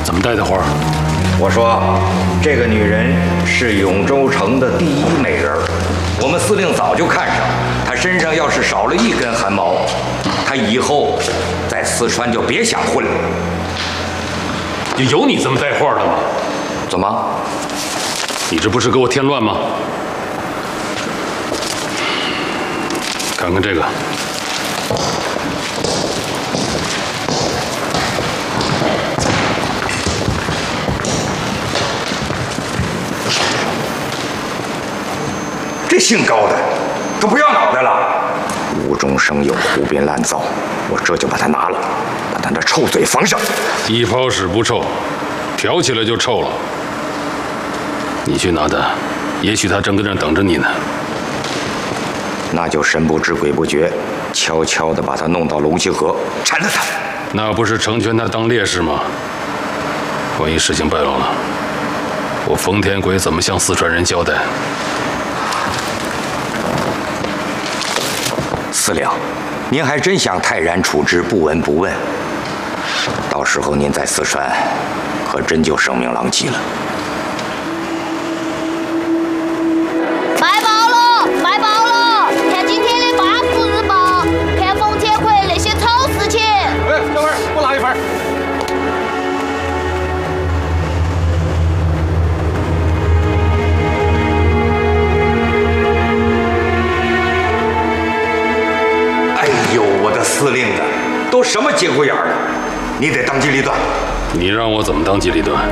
怎么带的花？ 我说，这个女人是永州城的第一美人儿，我们司令早就看上。她身上要是少了一根汗毛，她以后在四川就别想混了。 有你这么带话的吗？ 怎么？ 你这不是给我添乱吗？看看这个。 这姓高的都不要脑袋了，无中生有，胡编乱造，我这就把他拿了，把他那臭嘴防上。 一泡屎不臭，挑起来就臭了。你去拿他，也许他正跟那等着你呢。 那就神不知鬼不觉，悄悄地把他弄到龙溪河，铲了他。 那不是成全他当烈士吗？万一事情败露了，我冯天鬼怎么向四川人交代？ 司令，您还真想泰然处之，不闻不问。到时候您在四川，可真就声名狼藉了。 卖报了，卖报了！看今天的《八股日报》，看冯天奎那些丑事情。 哎，等会儿，我拿一份。 司令的都什么节骨眼了，你得当机立断。 你让我怎么当机立断？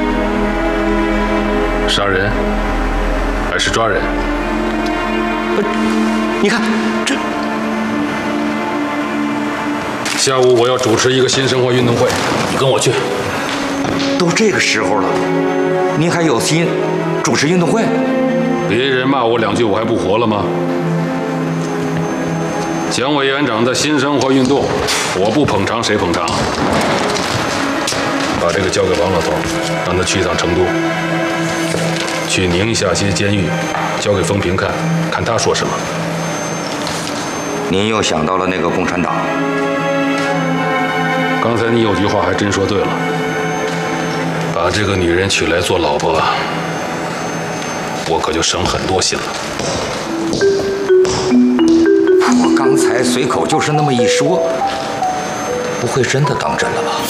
杀人还是抓人？ 你看这， 下午我要主持一个新生活运动会，你跟我去。 都这个时候了，您还有心主持运动会？ 别人骂我两句，我还不活了吗？ 蒋委员长的新生活运动，我不捧场谁捧场？把这个交给王老头，让他去一趟成都，去宁夏街监狱，交给风平看，看他说什么。 您又想到了那个共产党？ 刚才你有句话还真说对了，把这个女人娶来做老婆，我可就省很多心了。 我刚才随口就是那么一说，不会真的当真了吧？